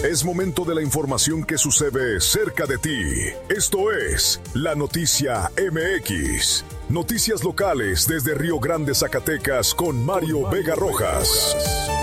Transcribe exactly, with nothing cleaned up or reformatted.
Es momento de la información que sucede cerca de ti. Esto es La Noticia M X. Noticias locales desde Río Grande, Zacatecas, con Mario Vega Rojas.